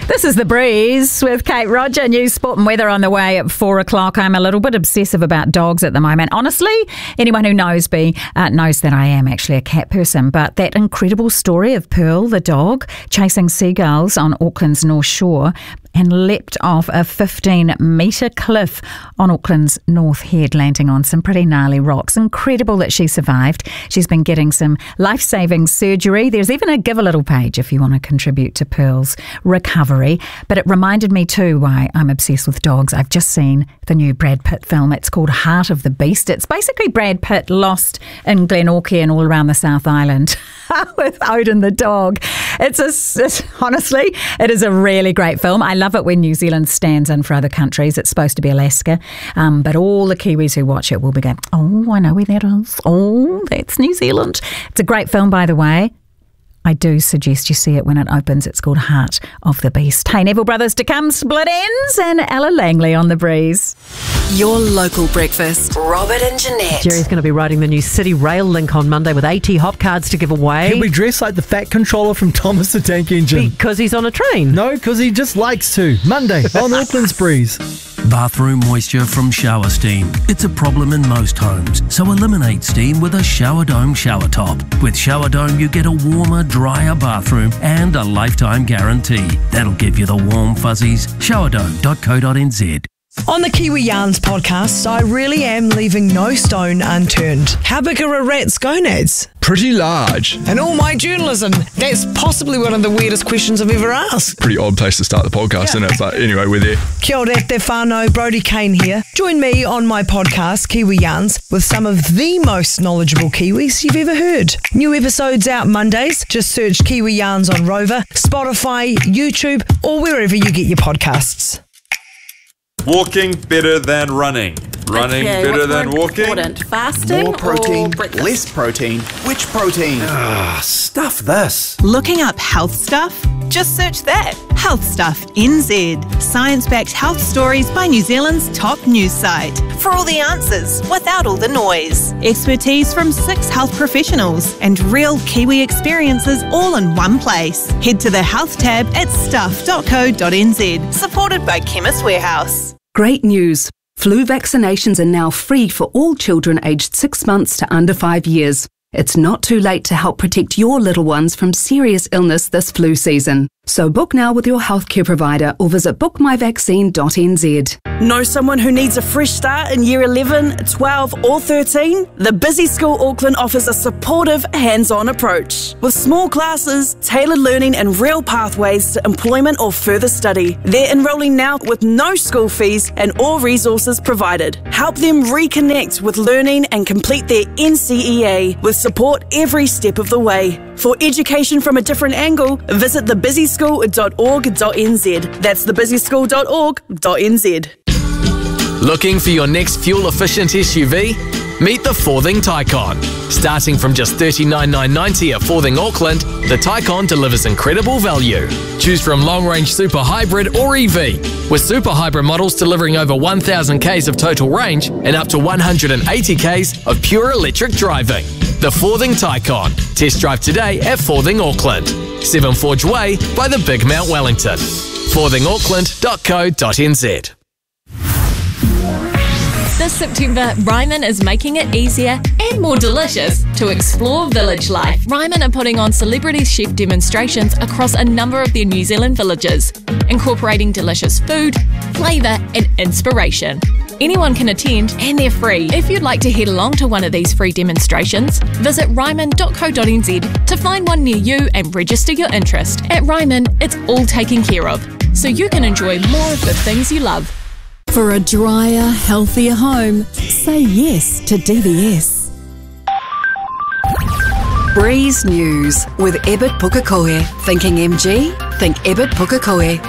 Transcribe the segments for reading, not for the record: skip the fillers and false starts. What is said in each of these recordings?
This is The Breeze with Kate Roger. News, sport and weather on the way at 4 o'clock. I'm a little bit obsessive about dogs at the moment. Honestly, anyone who knows me knows that I am actually a cat person. But that incredible story of Pearl, the dog, chasing seagulls on Auckland's North Shore and leapt off a 15-metre cliff on Auckland's North Head, landing on some pretty gnarly rocks. Incredible that she survived. She's been getting some life-saving surgery. There's even a Give a Little page if you want to contribute to Pearl's recovery. But it reminded me too why I'm obsessed with dogs. I've just seen the new Brad Pitt film. It's called Heart of the Beast. It's basically Brad Pitt lost in Glenorchy and all around the South Island with Odin the dog. Honestly, it is a really great film. I love it when New Zealand stands in for other countries. It's supposed to be Alaska, but all the Kiwis who watch it will be going, oh, I know where that is. Oh, that's New Zealand. It's a great film, by the way. I do suggest you see it when it opens. It's called Heart of the Beast. Hey, Neville Brothers to come, Split Ends, and Ella Langley on The Breeze. Your local breakfast. Robert and Jeanette. Jerry's going to be riding the new City Rail link on Monday with AT Hop cards to give away. He'll be dressed like the Fat Controller from Thomas the Tank Engine. Because he's on a train? No, because he just likes to. Monday on Auckland's Breeze. Bathroom moisture from shower steam. It's a problem in most homes, so eliminate steam with a Shower Dome shower top. With Shower Dome, you get a warmer, drier bathroom and a lifetime guarantee. That'll give you the warm fuzzies. Showerdome.co.nz. On the Kiwi Yarns podcast, I really am leaving no stone unturned. How big are a rat's gonads? Pretty large. And all my journalism, that's possibly one of the weirdest questions I've ever asked. Pretty odd place to start the podcast, isn't it? But anyway, we're there. Kia ora te whānau, Brodie Kane here. Join me on my podcast, Kiwi Yarns, with some of the most knowledgeable Kiwis you've ever heard. New episodes out Mondays. Just search Kiwi Yarns on Rover, Spotify, YouTube, or wherever you get your podcasts. Walking better than running. Running better than walking. Important? Fasting more protein, or breakfast? less protein. Which protein? Stuff this. Looking up health stuff? Just search that. Health Stuff NZ. Science-backed health stories by New Zealand's top news site. For all the answers, without all the noise. Expertise from 6 health professionals and real Kiwi experiences all in one place. Head to the health tab at stuff.co.nz. Supported by Chemist Warehouse. Great news. Flu vaccinations are now free for all children aged 6 months to under 5 years. It's not too late to help protect your little ones from serious illness this flu season. So book now with your healthcare provider or visit bookmyvaccine.nz. Know someone who needs a fresh start in year 11, 12 or 13? The Busy School Auckland offers a supportive, hands-on approach. With small classes, tailored learning and real pathways to employment or further study. They're enrolling now with no school fees and all resources provided. Help them reconnect with learning and complete their NCEA with support every step of the way. For education from a different angle, visit thebusyschool.org.nz. That's thebusyschool.org.nz. Looking for your next fuel-efficient SUV? Meet the Forthing Taycan. Starting from just $39,990 at Forthing Auckland, the Taycan delivers incredible value. Choose from long-range super hybrid or EV, with super hybrid models delivering over 1,000 Ks of total range and up to 180 Ks of pure electric driving. The Forthing Taycan. Test drive today at Forthing Auckland. 7 Forge Way by the Big Mount Wellington. forthingauckland.co.nz. This September, Ryman is making it easier and more delicious to explore village life. Ryman are putting on celebrity chef demonstrations across a number of their New Zealand villages, incorporating delicious food, flavour and inspiration. Anyone can attend and they're free. If you'd like to head along to one of these free demonstrations, visit ryman.co.nz to find one near you and register your interest. At Ryman, it's all taken care of, so you can enjoy more of the things you love. For a drier, healthier home, say yes to DVS. Breeze News with Ebert Pukekohe. Thinking MG? Think Ebert Pukekohe.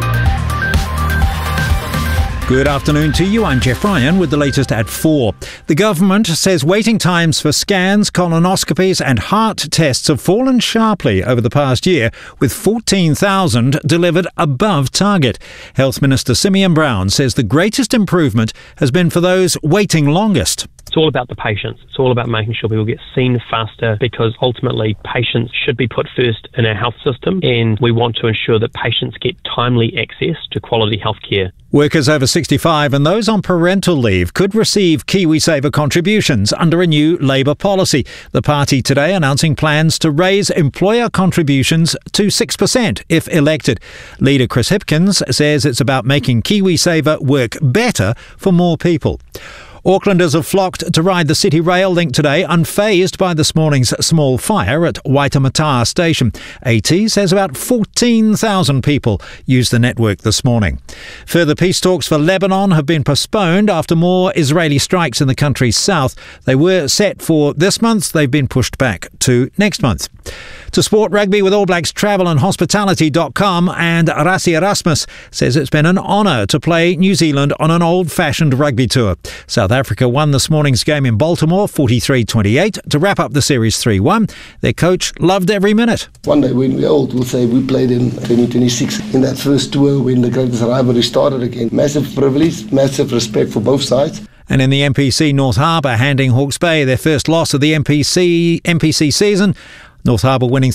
Good afternoon to you. I'm Jeff Ryan with the latest at 4. The government says waiting times for scans, colonoscopies and heart tests have fallen sharply over the past year, with 14,000 delivered above target. Health Minister Simeon Brown says the greatest improvement has been for those waiting longest. It's all about the patients. It's all about making sure people get seen faster, because ultimately patients should be put first in our health system, and we want to ensure that patients get timely access to quality health care. Workers over 65 and those on parental leave could receive KiwiSaver contributions under a new Labour policy. The party today announcing plans to raise employer contributions to 6% if elected. Leader Chris Hipkins says it's about making KiwiSaver work better for more people. Aucklanders have flocked to ride the City Rail link today, unfazed by this morning's small fire at Waitemata Station. AT says about 14,000 people used the network this morning. Further peace talks for Lebanon have been postponed after more Israeli strikes in the country's south. They were set for this month. They've been pushed back to next month. To sport rugby with All Blacks Travel and Hospitality.com, and Rassie Erasmus says it's been an honour to play New Zealand on an old-fashioned rugby tour. South Africa won this morning's game in Baltimore 43-28 to wrap up the series 3-1. Their coach loved every minute. One day when we're old, we'll say we played in 2026 in that first tour when the greatest rivalry started again. Massive privilege, massive respect for both sides. And in the MPC, North Harbour handing Hawke's Bay their first loss of the MPC season. North Harbour winning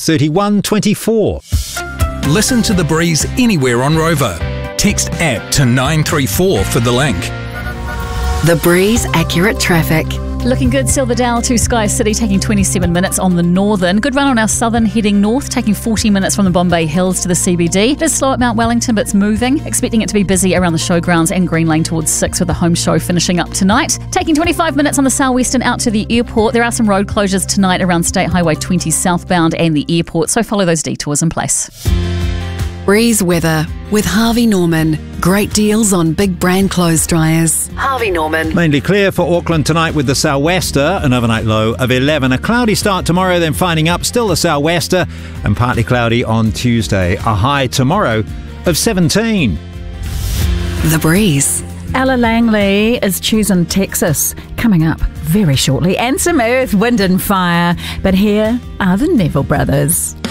31-24. Listen to The Breeze anywhere on Rover. Text app to 934 for the link. The Breeze Accurate Traffic. Looking good. Silverdale to Sky City taking 27 minutes on the northern. Good run on our southern heading north, taking 40 minutes from the Bombay Hills to the CBD. It is slow at Mount Wellington, but it's moving. Expecting it to be busy around the showgrounds and Green Lane towards 6 with the home show finishing up tonight. Taking 25 minutes on the southwestern out to the airport. There are some road closures tonight around State Highway 20 southbound and the airport, so follow those detours in place. Breeze weather with Harvey Norman. Great deals on big brand clothes dryers. Harvey Norman. Mainly clear for Auckland tonight with the sou'wester, an overnight low of 11. A cloudy start tomorrow, then finding up, still the sou'wester, and partly cloudy on Tuesday. A high tomorrow of 17. The Breeze. Ella Langley is choosing Texas, coming up very shortly, and some earth, wind and fire. But here are the Neville Brothers.